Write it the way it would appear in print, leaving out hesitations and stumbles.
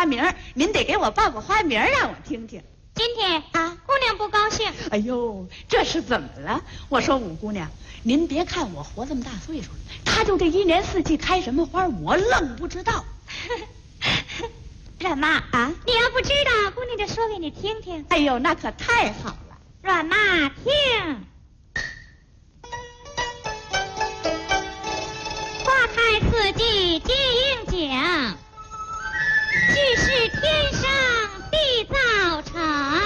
花名，您得给我报个花名让我听听。 今天啊， 姑娘不高兴。 哎呦，这是怎么了？我说五姑娘，您别看我活这么大岁数了，她就这一年四季开什么花，我愣不知道。 阮妈啊， 你要不知道，姑娘就说给你听听。 哎呦，那可太好了。 阮妈听，花开四季皆应景，俱是天生地造成。